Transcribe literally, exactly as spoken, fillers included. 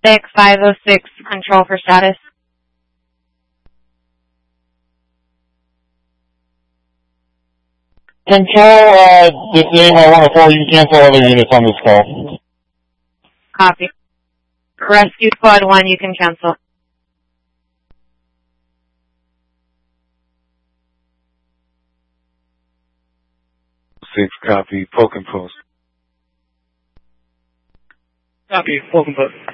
six five oh six, control for status. Control, uh, this is A one oh four, you can cancel other units on this call. Copy. Rescue Squad one, you can cancel. Six, copy, Poke and Post. Copy, Poke and Post.